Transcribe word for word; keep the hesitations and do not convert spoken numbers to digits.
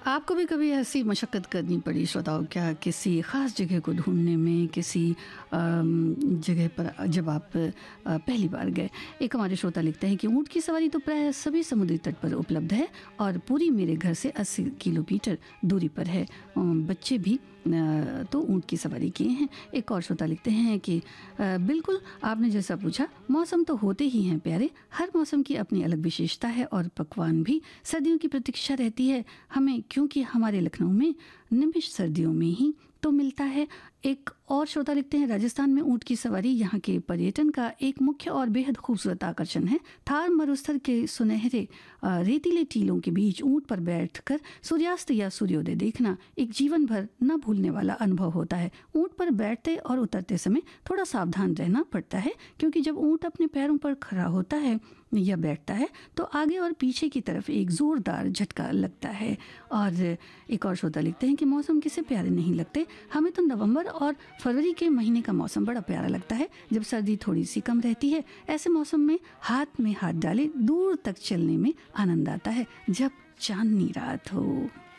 आपको भी कभी ऐसी मशक्क़त करनी पड़ी श्रोताओं क्या, किसी ख़ास जगह को ढूँढने में, किसी जगह पर जब आप पहली बार गए? एक हमारे श्रोता लिखते हैं कि ऊँट की सवारी तो प्राय सभी समुद्री तट पर उपलब्ध है और पूरी मेरे घर से अस्सी किलोमीटर दूरी पर है। बच्चे भी तो ऊँट की सवारी किए हैं। एक और श्रोता लिखते हैं कि बिल्कुल आपने जैसा पूछा, मौसम तो होते ही हैं प्यारे, हर मौसम की अपनी अलग विशेषता है और पकवान भी सर्दियों की प्रतीक्षा रहती है हमें, क्योंकि हमारे लखनऊ में निमिष सर्दियों में ही तो मिलता है। एक और श्रोता लिखते हैं राजस्थान में ऊँट की सवारी यहाँ के पर्यटन का एक मुख्य और बेहद खूबसूरत आकर्षण है। थार मरुस्थल के सुनहरे रेतीले टीलों के बीच ऊँट पर बैठकर सूर्यास्त या सूर्योदय देखना एक जीवन भर न भूलने वाला अनुभव होता है। ऊँट पर बैठते और उतरते समय थोड़ा सावधान रहना पड़ता है, क्योंकि जब ऊँट अपने पैरों पर खड़ा होता है या बैठता है तो आगे और पीछे की तरफ एक ज़ोरदार झटका लगता है। और एक और श्रोता लिखते हैं कि मौसम किसे प्यारे नहीं लगते, हमें तो नवंबर और फरवरी के महीने का मौसम बड़ा प्यारा लगता है, जब सर्दी थोड़ी सी कम रहती है। ऐसे मौसम में हाथ में हाथ डाले दूर तक चलने में आनंद आता है, जब चांदनी रात हो।